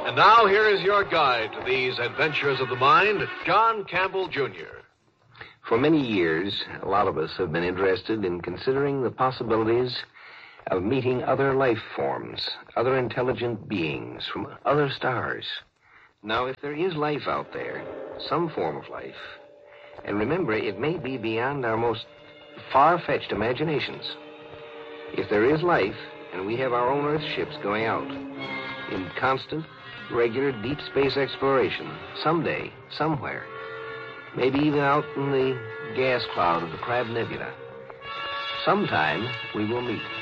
And now here is your guide to these adventures of the mind, John Campbell, Jr. For many years, a lot of us have been interested in considering the possibilities of meeting other life forms, other intelligent beings from other stars. Now, if there is life out there, some form of life, and remember, it may be beyond our most far-fetched imaginations. If there is life, and we have our own Earth ships going out in constant, regular deep space exploration, someday, somewhere, maybe even out in the gas cloud of the Crab Nebula, sometime we will meet.